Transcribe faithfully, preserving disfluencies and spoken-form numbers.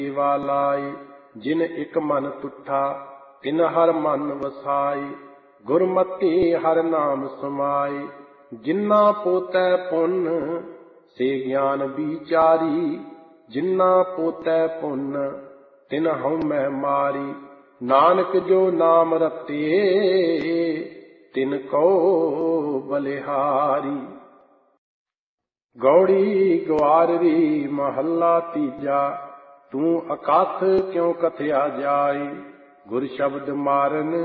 ਸੇਵਾ ਲਾਈ। ਜਿਨ ਇਕ ਮਨ ਤੁਠਾ ਤਿਨ ਹਰ ਮਨ ਵਸਾਈ। ਗੁਰਮਤਿ ਹਰ ਨਾਮ ਸਮਾਈ। ਜਿਨਾ ਪੋਤੈ ਪੁੰਨ ਸੇ ਗਿਆਨ ਵਿਚਾਰੀ। ਜਿਨਾ ਪੋਤੈ ਪੁੰਨ ਤਿਨ ਹਉਮੈ ਮਾਰੀ। ਨਾਨਕ ਜੋ ਨਾਮ ਰਤੇ ਤਿਨ ਕਉ ਬਲਿਹਾਰੀ। ਗੌੜੀ ਗਵਾਰਰੀ ਮਹੱਲਾ ਤੀਜਾ। ਤੂੰ ਅਕਥ ਕਿਉ ਕਥਿਆ ਜਾਈ। ਗੁਰ ਸ਼ਬਦ ਮਾਰਨ